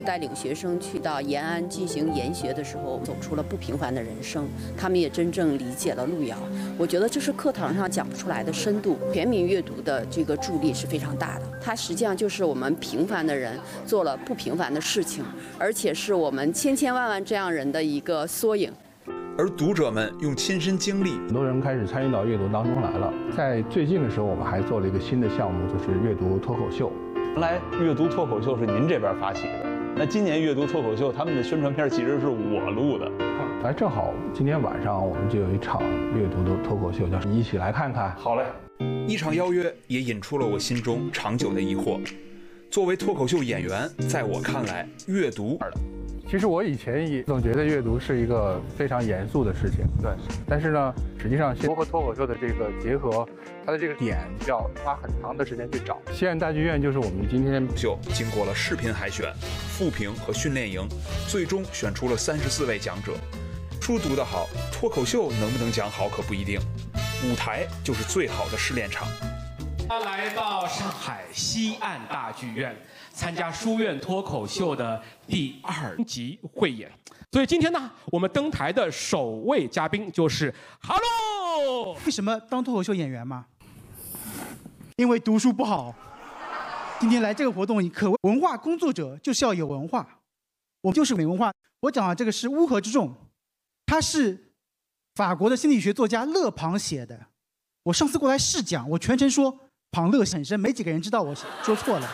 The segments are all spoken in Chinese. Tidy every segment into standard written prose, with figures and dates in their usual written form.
带领学生去到延安进行研学的时候，走出了不平凡的人生，他们也真正理解了路遥。我觉得这是课堂上讲不出来的深度。全民阅读的这个助力是非常大的，它实际上就是我们平凡的人做了不平凡的事情，而且是我们千千万万这样人的一个缩影。 而读者们用亲身经历， 很多人开始参与到阅读当中来了。在最近的时候，我们还做了一个新的项目，就是阅读脱口秀。 原来阅读脱口秀是您这边发起的，那今年阅读脱口秀他们的宣传片其实是我录的。 哎，正好今天晚上我们就有一场阅读的脱口秀，叫你一起来看看。 好嘞。 一场邀约也引出了我心中长久的疑惑。作为脱口秀演员，在我看来，阅读其实我以前也总觉得阅读是一个非常严肃的事情，对。但是呢，实际上和脱口秀的这个结合，它的这个点要花很长的时间去找。西安大剧院就是我们今天秀经过了视频海选、复评和训练营，最终选出了34位讲者。书读得好，脱口秀能不能讲好可不一定。舞台就是最好的试炼场。 他来到上海西岸大剧院参加书院脱口秀的第2集汇演，所以今天呢，我们登台的首位嘉宾就是哈喽。 为什么当脱口秀演员嘛？因为读书不好。今天来这个活动，可谓文化工作者就是要有文化，我们就是没文化。我讲的这个是乌合之众，他是法国的心理学作家勒庞写的。我上次过来试讲，我全程说庞勒很深，没几个人知道我说错了。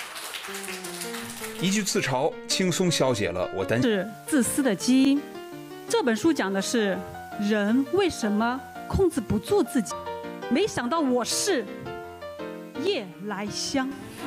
一句自嘲，轻松消解了我担心是自私的基因。这本书讲的是人为什么控制不住自己。没想到我是夜来香。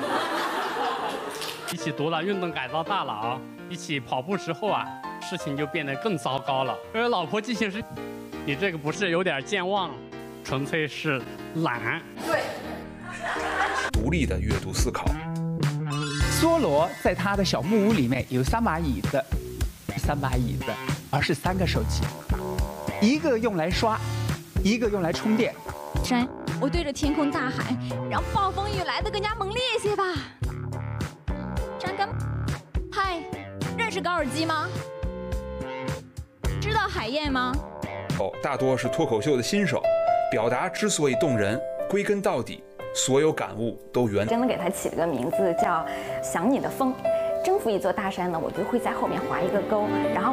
一起读了《运动改造大脑》，一起跑步之后啊，事情就变得更糟糕了。老婆进行时，你这个不是有点健忘，纯粹是懒。 对。 独立的阅读思考。 梭罗在他的小木屋里面有3把椅子，3把椅子，而是3个手机，一个用来刷，一个用来充电。 山，我对着天空大喊，让暴风雨来得更加猛烈一些吧。山根，嗨，认识高尔基吗？知道海燕吗？ 大多是脱口秀的新手，表达之所以动人，归根到底，所有感悟都源。 真的给它起了个名字叫想你的风。征服一座大山呢，我就会在后面划一个钩，然后